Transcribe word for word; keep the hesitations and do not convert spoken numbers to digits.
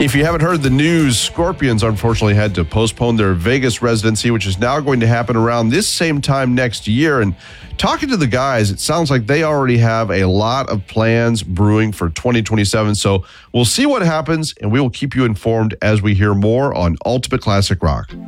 If you haven't heard the news, Scorpions unfortunately had to postpone their Vegas residency, which is now going to happen around this same time next year. And talking to the guys, it sounds like they already have a lot of plans brewing for twenty twenty-seven. So we'll see what happens, and we will keep you informed as we hear more on Ultimate Classic Rock.